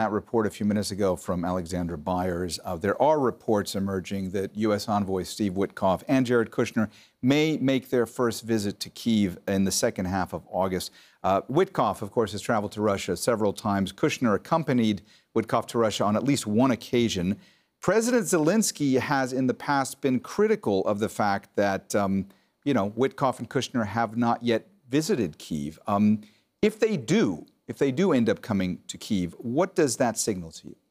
that report a few minutes ago from Alexandra Byers. There are reports emerging that U.S. envoy Steve Witkoff and Jared Kushner may make their first visit to Kyiv in the second half of August. Witkoff, of course, has traveled to Russia several times. Kushner accompanied Witkoff to Russia on at least one occasion. President Zelensky has in the past been critical of the fact that, Witkoff and Kushner have not yet visited Kyiv. If they do end up coming to Kyiv, what does that signal to you?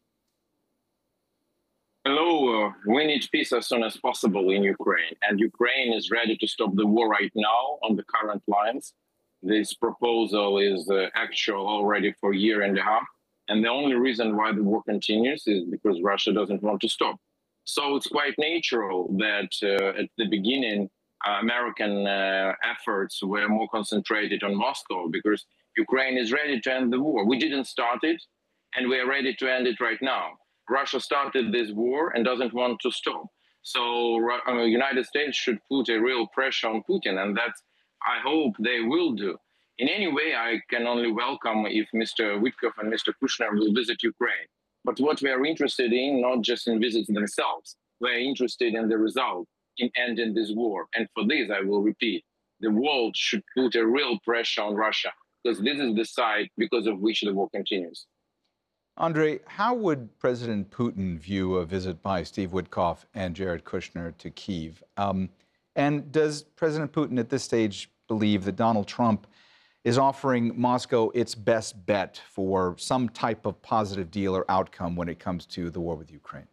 Hello, we need peace as soon as possible in Ukraine, and Ukraine is ready to stop the war right now on the current lines. This proposal is actual already for a year and a half, and the only reason why the war continues is because Russia doesn't want to stop. So it's quite natural that at the beginning, American efforts were more concentrated on Moscow because Ukraine is ready to end the war. We didn't start it, and we are ready to end it right now. Russia started this war and doesn't want to stop. So United States should put a real pressure on Putin, and that I hope they will do. In any way, I can only welcome if Mr. Witkoff and Mr. Kushner will visit Ukraine. But what we are interested in, not just in visits themselves, we're interested in the result, in ending this war. And for this, I will repeat, the world should put a real pressure on Russia, because this is the side because of which the war continues. Andrei, how would President Putin view a visit by Steve Witkoff and Jared Kushner to Kyiv? And does President Putin at this stage believe that Donald Trump is offering Moscow its best bet for some type of positive deal or outcome when it comes to the war with Ukraine?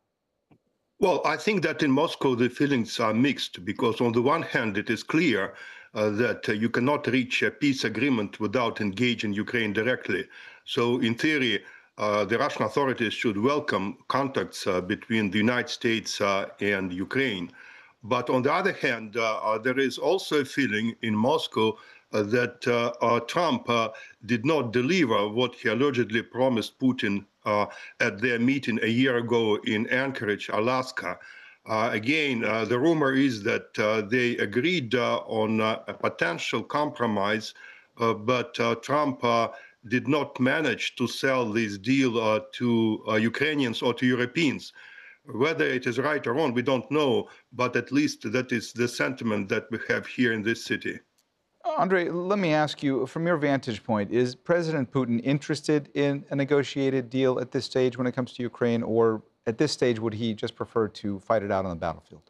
Well, I think that in Moscow, the feelings are mixed, because on the one hand, it is clear that you cannot reach a peace agreement without engaging Ukraine directly. So in theory, the Russian authorities should welcome contacts between the United States and Ukraine. But on the other hand, there is also a feeling in Moscow that Trump did not deliver what he allegedly promised Putin at their meeting a year ago in Anchorage, Alaska. Again, the rumor is that they agreed on a potential compromise, but Trump did not manage to sell this deal to Ukrainians or to Europeans. Whether it is right or wrong, we don't know, but at least that is the sentiment that we have here in this city. Andrei, let me ask you, from your vantage point, is President Putin interested in a negotiated deal at this stage when it comes to Ukraine, or at this stage would he just prefer to fight it out on the battlefield?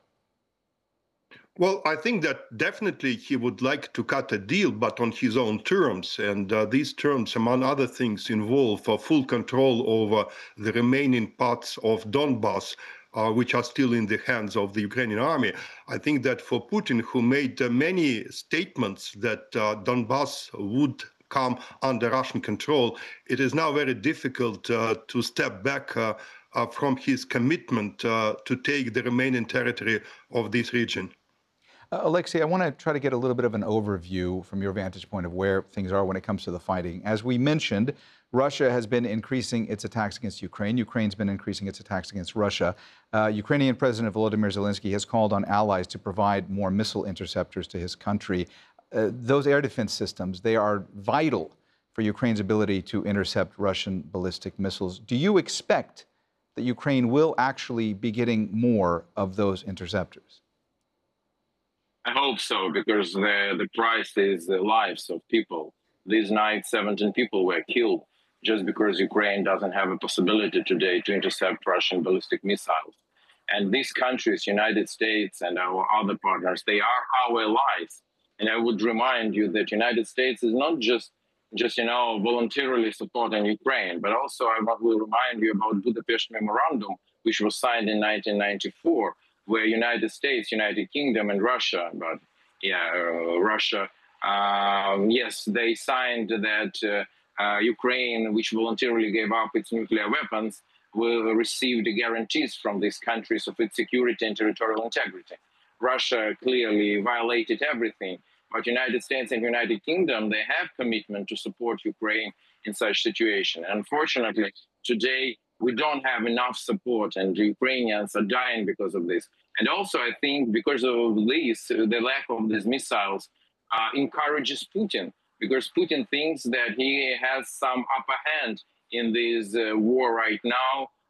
Well, I think that definitely he would like to cut a deal, but on his own terms. And these terms, among other things, involve full control over the remaining parts of Donbass, which are still in the hands of the Ukrainian army. I think that for Putin, who made many statements that Donbass would come under Russian control, it is now very difficult to step back from his commitment to take the remaining territory of this region. Alexei, I want to try to get a little bit of an overview from your vantage point of where things are when it comes to the fighting. As we mentioned, Russia has been increasing its attacks against Ukraine. Ukraine's been increasing its attacks against Russia. Ukrainian President Volodymyr Zelensky has called on allies to provide more missile interceptors to his country. Those air defense systems, they are vital for Ukraine's ability to intercept Russian ballistic missiles. Do you expect that Ukraine will actually be getting more of those interceptors? I hope so, because the price is the lives of people. These night, 17 people were killed just because Ukraine doesn't have a possibility today to intercept Russian ballistic missiles. And these countries, United States and our other partners, they are our allies. And I would remind you that United States is not just voluntarily supporting Ukraine, but also I will remind you about Budapest Memorandum, which was signed in 1994, where United States, United Kingdom, and Russia, yes, they signed that Ukraine, which voluntarily gave up its nuclear weapons, will receive the guarantees from these countries of its security and territorial integrity. Russia clearly violated everything, but United States and United Kingdom, they have commitment to support Ukraine in such situation. Unfortunately, today, we don't have enough support, and the Ukrainians are dying because of this. And also, I think because of this, the lack of these missiles encourages Putin, because Putin thinks that he has some upper hand in this war right now.